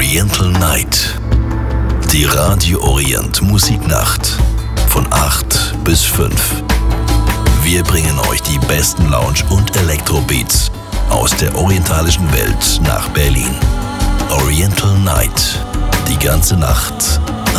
Oriental Night. Die Radio Orient Musiknacht von 8 bis 5. Wir bringen euch die besten Lounge- und Elektrobeats aus der orientalischen Welt nach Berlin. Oriental Night. Die ganze Nacht